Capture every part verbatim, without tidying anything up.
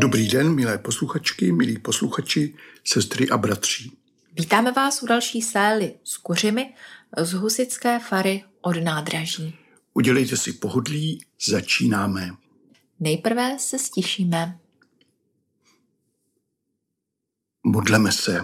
Dobrý den, milé posluchačky, milí posluchači, sestry a bratři. Vítáme vás u další sély s kuřimi z husitské fary od nádraží. Udělejte si pohodlí, začínáme. Nejprve se stišíme. Modleme se.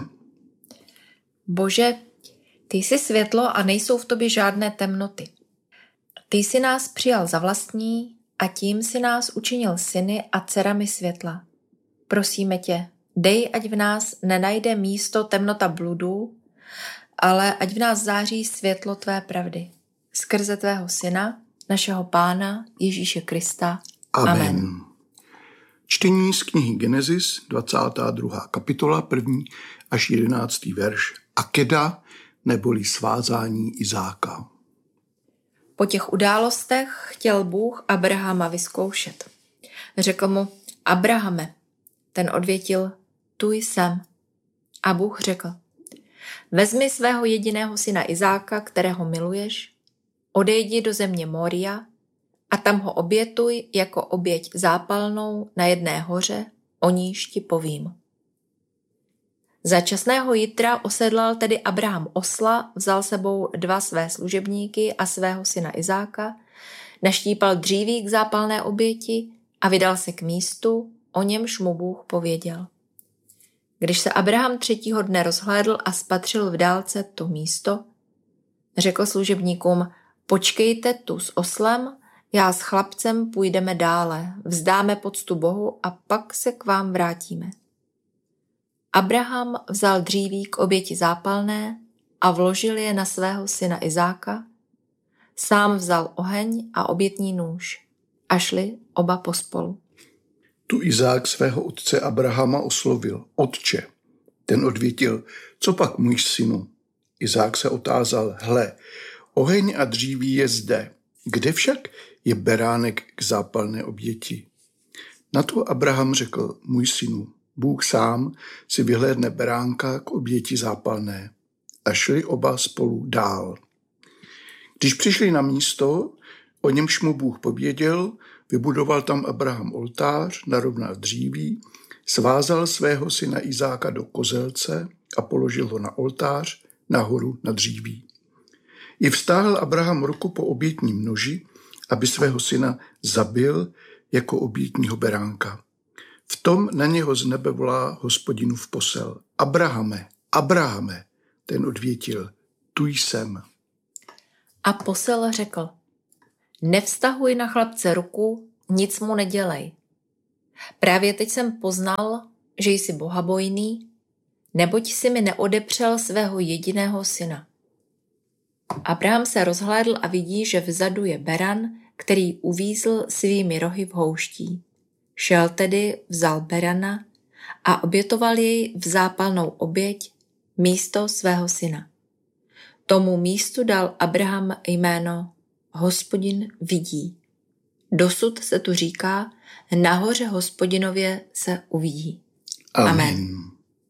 Bože, ty jsi světlo a nejsou v tobě žádné temnoty. Ty jsi nás přijal za vlastní a tím si nás učinil syny a dcerami světla. Prosíme tě, dej, ať v nás nenajde místo temnota bludů, ale ať v nás září světlo tvé pravdy. Skrze tvého syna, našeho Pána Ježíše Krista. Amen. Amen. Čtení z knihy Genesis, dvacátá druhá kapitola, první až jedenáctý verš. Akeda neboli svázání Izáka. Po těch událostech chtěl Bůh Abrahama vyzkoušet. Řekl mu, Abrahame. Ten odvětil, tu jsem. A Bůh řekl, vezmi svého jediného syna Izáka, kterého miluješ, odejdi do země Moria a tam ho obětuj jako oběť zápalnou na jedné hoře, o níž ti povím. Za časného jitra osedlal tedy Abraham osla, vzal sebou dva své služebníky a svého syna Izáka, naštípal dříví k zápalné oběti a vydal se k místu, o němž mu Bůh pověděl. Když se Abraham třetího dne rozhlédl a spatřil v dálce to místo, řekl služebníkům, počkejte tu s oslem, já s chlapcem půjdeme dále, vzdáme poctu Bohu a pak se k vám vrátíme. Abraham vzal dříví k oběti zápalné a vložil je na svého syna Izáka, sám vzal oheň a obětní nůž a šli oba pospolu. Tu Izák svého otce Abrahama oslovil, otče. Ten odvětil, co pak můj synu? Izák se otázal, hle, oheň a dříví je zde, kde však je beránek k zápalné oběti? Na to Abraham řekl, můj synu, Bůh sám si vyhlédne beránka k oběti zápalné. A šli oba spolu dál. Když přišli na místo, o němž mu Bůh pověděl, vybudoval tam Abraham oltář, narovnal dříví, svázal svého syna Izáka do kozelce a položil ho na oltář nahoru na dříví. I vztáhl Abraham ruku po obětním noži, aby svého syna zabil jako obětního beránka. V tom na něho z nebe volá Hospodinův posel. Abrahame, Abrahame, ten odvětil, tu jsem. A posel řekl, nevztahuj na chlapce ruku, nic mu nedělej. Právě teď jsem poznal, že jsi bohabojný, neboť si mi neodepřel svého jediného syna. Abraham se rozhlédl a vidí, že vzadu je beran, který uvízl svými rohy v houští. Šel tedy, vzal berana a obětoval jej v zápalnou oběť místo svého syna. Tomu místu dal Abraham jméno Hospodin vidí. Dosud se tu říká, nahoře Hospodinově se uvidí. Amen. Amen.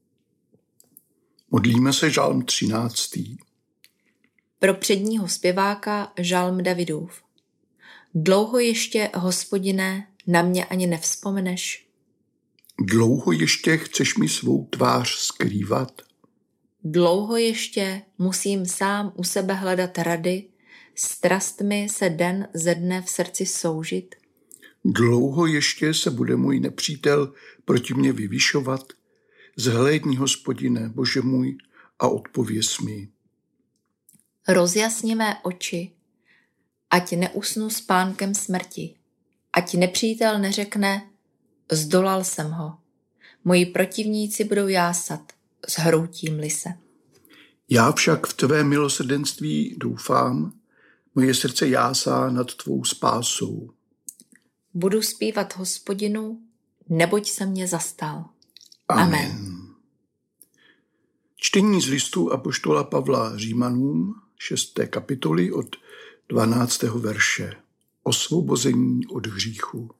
Modlíme se žalm třináctý. Pro předního zpěváka žalm Davidův. Dlouho ještě, Hospodine, na mě ani nevzpomeneš. Dlouho ještě chceš mi svou tvář skrývat? Dlouho ještě musím sám u sebe hledat rady, strastmi se den ze dne v srdci soužit? Dlouho ještě se bude můj nepřítel proti mně vyvyšovat? Zhlédni, Hospodine, Bože můj, a odpověz mi. Rozjasni mé oči, ať neusnu spánkem smrti, ať nepřítel neřekne, zdolal jsem ho. Moji protivníci budou jásat, zhroutím-li se. Já však v tvé milosrdenství doufám, moje srdce jásá nad tvou spásou. Budu zpívat Hospodinu, neboť se mě zastal. Amen. Amen. Čtení z listu apoštola Pavla Římanům, šesté kapitoly od dvanáctého verše. Osvobození od hříchu.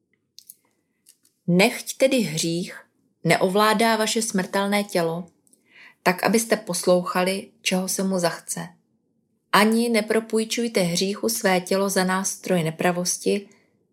Nechť tedy hřích neovládá vaše smrtelné tělo, tak abyste poslouchali, čeho se mu zachce. Ani nepropůjčujte hříchu své tělo za nástroj nepravosti,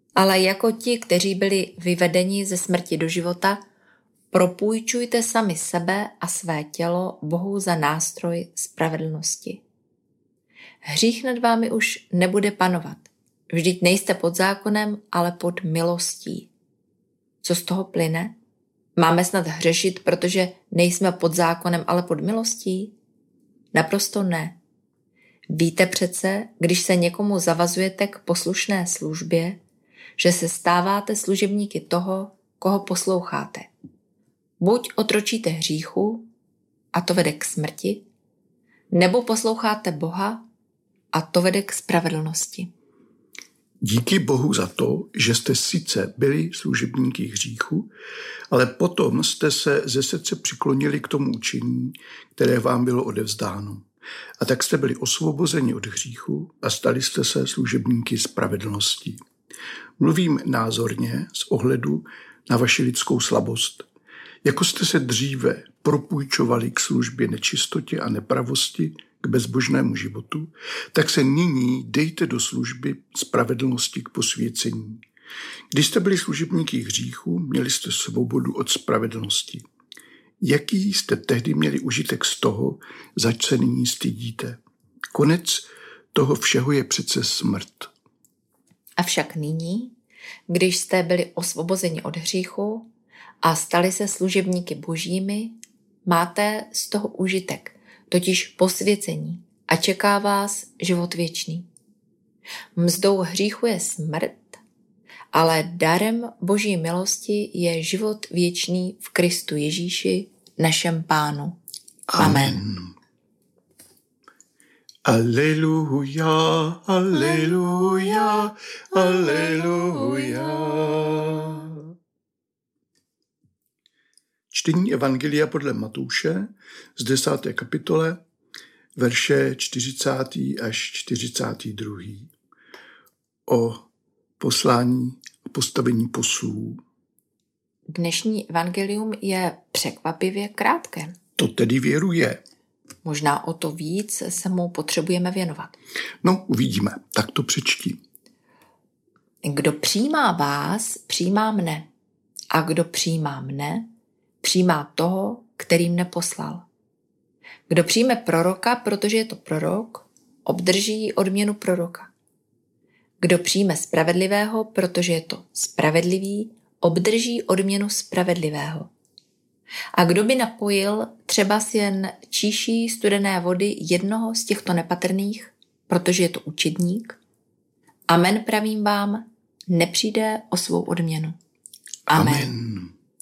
Ale jako ti, kteří byli vyvedeni ze smrti do života, propůjčujte sami sebe a své tělo Bohu za nástroj spravedlnosti. Hřích nad vámi už nebude panovat. Vždyť nejste pod zákonem, ale pod milostí. Co z toho plyne? Máme snad hřešit, protože nejsme pod zákonem, ale pod milostí? Naprosto ne. Víte přece, když se někomu zavazujete k poslušné službě, že se stáváte služebníky toho, koho posloucháte. Buď otročíte hříchu, a to vede k smrti, nebo posloucháte Boha, a to vede k spravedlnosti. Díky Bohu za to, že jste sice byli služebníky hříchu, ale potom jste se ze srdce přiklonili k tomu učení, které vám bylo odevzdáno. A tak jste byli osvobozeni od hříchu a stali jste se služebníky spravedlnosti. Mluvím názorně z ohledu na vaši lidskou slabost. Jako jste se dříve propůjčovali k službě nečistotě a nepravosti, k bezbožnému životu, tak se nyní dejte do služby spravedlnosti k posvěcení. Když jste byli služebníky hříchu, měli jste svobodu od spravedlnosti. Jaký jste tehdy měli užitek z toho, zač se nyní stydíte? Konec toho všeho je přece smrt. Avšak nyní, když jste byli osvobozeni od hříchu a stali se služebníky božími, máte z toho užitek, totiž posvěcení, a čeká vás život věčný. Mzdou hříchu je smrt, ale darem boží milosti je život věčný v Kristu Ježíši, našem Pánu. Amen. Amen. Aleluja, aleluja, aleluja. Čtení Evangelia podle Matouše z desáté kapitole, verše čtyřicátý až čtyřicátý druhý. O poslání a postavení poslů. Dnešní evangelium je překvapivě krátké. To tedy věru je. Možná o to víc se mu potřebujeme věnovat. No, uvidíme. Tak to přečti. Kdo přijímá vás, přijímá mne. A kdo přijímá mne, přijímá toho, který mne poslal. Kdo přijme proroka, protože je to prorok, obdrží odměnu proroka. Kdo přijme spravedlivého, protože je to spravedlivý, obdrží odměnu spravedlivého. A kdo by napojil třeba jen číší studené vody jednoho z těchto nepatrných, protože je to učedník, amen pravím vám, nepřijde o svou odměnu. Amen. Amen.